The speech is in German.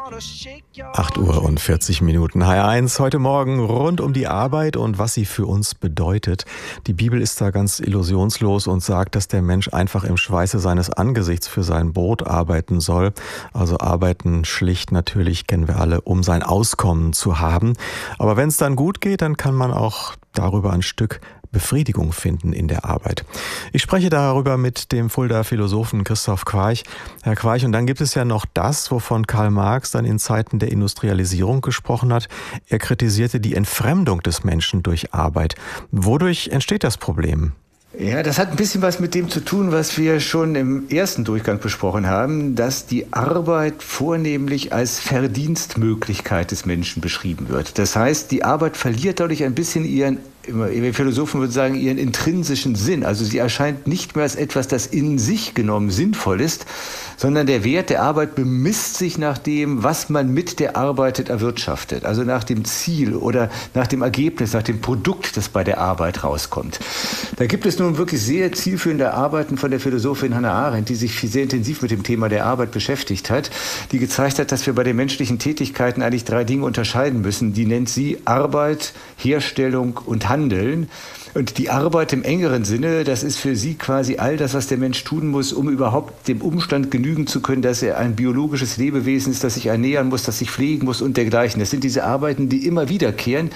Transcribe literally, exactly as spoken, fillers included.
acht Uhr und vierzig Minuten. H R eins heute Morgen rund um die Arbeit und was sie für uns bedeutet. Die Bibel ist da ganz illusionslos und sagt, dass der Mensch einfach im Schweiße seines Angesichts für sein Brot arbeiten soll. Also arbeiten schlicht natürlich, kennen wir alle, um sein Auskommen zu haben. Aber wenn es dann gut geht, dann kann man auch darüber ein Stück Befriedigung finden in der Arbeit. Ich spreche darüber mit dem Fuldaer Philosophen Christoph Quarch. Herr Quarch, und dann gibt es ja noch das, wovon Karl Marx dann in Zeiten der Industrialisierung gesprochen hat. Er kritisierte die Entfremdung des Menschen durch Arbeit. Wodurch entsteht das Problem? Ja, das hat ein bisschen was mit dem zu tun, was wir schon im ersten Durchgang besprochen haben, dass die Arbeit vornehmlich als Verdienstmöglichkeit des Menschen beschrieben wird. Das heißt, die Arbeit verliert dadurch ein bisschen ihren, wir Philosophen würden sagen, ihren intrinsischen Sinn. Also sie erscheint nicht mehr als etwas, das in sich genommen sinnvoll ist, sondern der Wert der Arbeit bemisst sich nach dem, was man mit der Arbeit erwirtschaftet. Also nach dem Ziel oder nach dem Ergebnis, nach dem Produkt, das bei der Arbeit rauskommt. Da gibt es nun wirklich sehr zielführende Arbeiten von der Philosophin Hannah Arendt, die sich sehr intensiv mit dem Thema der Arbeit beschäftigt hat, die gezeigt hat, dass wir bei den menschlichen Tätigkeiten eigentlich drei Dinge unterscheiden müssen. Die nennt sie Arbeit, Herstellung und Handeln. Und die Arbeit im engeren Sinne, das ist für sie quasi all das, was der Mensch tun muss, um überhaupt dem Umstand genügen zu können, dass er ein biologisches Lebewesen ist, das sich ernähren muss, das sich pflegen muss und dergleichen. Das sind diese Arbeiten, die immer wiederkehren,